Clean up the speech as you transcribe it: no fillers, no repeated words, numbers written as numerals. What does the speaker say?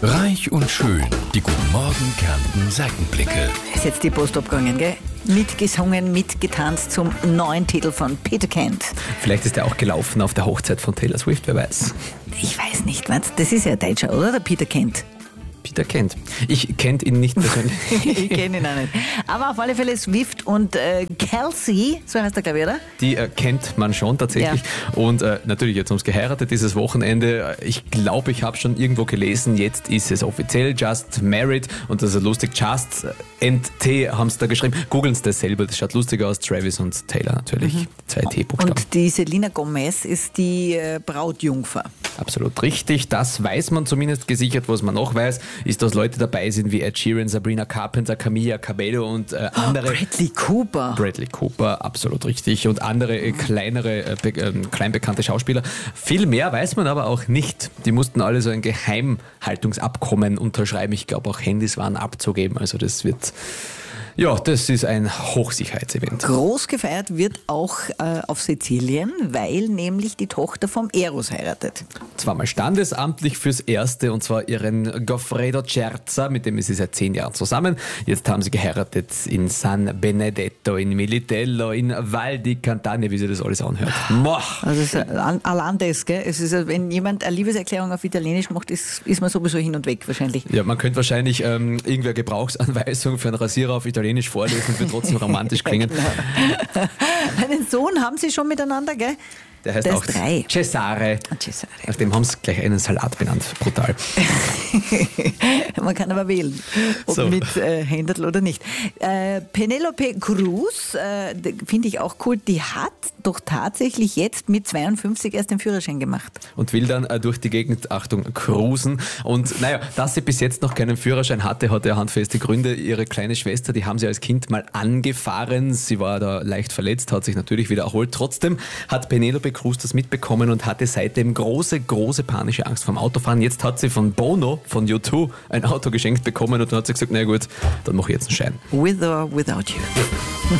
Reich und schön, die Guten Morgen Kärnten Seitenblicke. Ist jetzt die Post abgegangen, gell? Mitgesungen, mitgetanzt zum neuen Titel von Peter Kent. Vielleicht ist er auch gelaufen auf der Hochzeit von Taylor Swift, wer weiß. Ich weiß nicht, was? Das ist ja ein Deutscher, oder? Der Peter Kent. Peter Kent. Ich kenne ihn nicht persönlich. Ich kenne ihn auch nicht. Aber auf alle Fälle Swift und Kelsey, so heißt er, glaube ich, oder? Die kennt man schon tatsächlich. Ja. Und natürlich, jetzt haben sie geheiratet dieses Wochenende. Ich glaube, ich habe schon irgendwo gelesen, jetzt ist es offiziell, just married. Und das ist lustig, just NT haben sie da geschrieben. Googeln sie das selber, das schaut lustig aus. Travis und Taylor natürlich, 2 T-Buchstaben. Und die Selena Gomez ist die Brautjungfer. Absolut richtig, das weiß man zumindest gesichert. Was man noch weiß, ist, dass Leute dabei sind wie Ed Sheeran, Sabrina Carpenter, Camila Cabello und andere. Bradley Cooper. Bradley Cooper, absolut richtig. Und andere kleinere, kleinbekannte Schauspieler. Viel mehr weiß man aber auch nicht. Die mussten alle so ein Geheimhaltungsabkommen unterschreiben. Ich glaube, auch Handys waren abzugeben. Also das wird... Ja, das ist ein Hochsicherheitsevent. Groß gefeiert wird auch auf Sizilien, weil nämlich die Tochter vom Eros heiratet. Zwar mal standesamtlich fürs Erste, und zwar ihren Goffredo Cerza, mit dem ist sie seit 10 Jahren zusammen. Jetzt haben sie geheiratet in San Benedetto, in Militello, in Val di Campania, wie sie das alles anhört. Also es ist Alandes, gell? Es ist, wenn jemand eine Liebeserklärung auf Italienisch macht, ist man sowieso hin und weg wahrscheinlich. Ja, man könnte wahrscheinlich irgendeine Gebrauchsanweisung für einen Rasierer auf Italienisch vorlesen, wird trotzdem romantisch klingen. Genau. Einen Sohn haben sie schon miteinander, gell? Der heißt auch Cesare. Nach dem haben sie gleich einen Salat benannt. Brutal. Man kann aber wählen, ob so mit Händel oder nicht. Penelope Cruz, finde ich auch cool, die hat doch tatsächlich jetzt mit 52 erst den Führerschein gemacht. Und will dann durch die Gegend, Achtung, cruisen. Und naja, dass sie bis jetzt noch keinen Führerschein hatte, hat ja handfeste Gründe. Ihre kleine Schwester, die haben sie als Kind mal angefahren. Sie war da leicht verletzt, hat sich natürlich wieder erholt. Trotzdem hat Penelope Cruz das mitbekommen und hatte seitdem große panische Angst vorm Autofahren. Jetzt hat sie von Bono, von U2, ein Auto geschenkt bekommen und dann hat sie gesagt, na gut, dann mache ich jetzt einen Schein. With or without you.